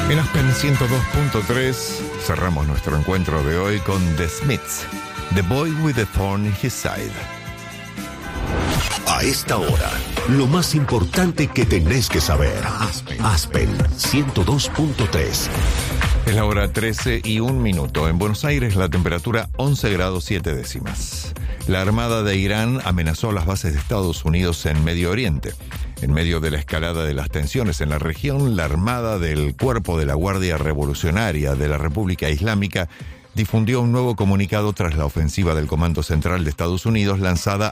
En Aspen 102.3 cerramos nuestro encuentro de hoy con The Smiths, The Boy with the Thorn in His Side. A esta hora, lo más importante que tenés que saber. Aspen 102.3. Es la hora 13:01. En Buenos Aires la temperatura 11 grados 7 décimas. La Armada de Irán amenazó las bases de Estados Unidos en Medio Oriente. En medio de la escalada de las tensiones en la región, la Armada del Cuerpo de la Guardia Revolucionaria de la República Islámica difundió un nuevo comunicado tras la ofensiva del Comando Central de Estados Unidos lanzada